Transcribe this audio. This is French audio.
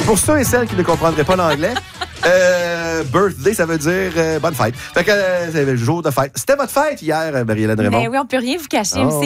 Pour ceux et celles qui ne comprendraient pas l'anglais, birthday, ça veut dire bonne fête. Fait que c'est le jour de fête. C'était votre fête hier, Marie-Hélène Raymond? Ben oui, on peut rien vous cacher. Oh.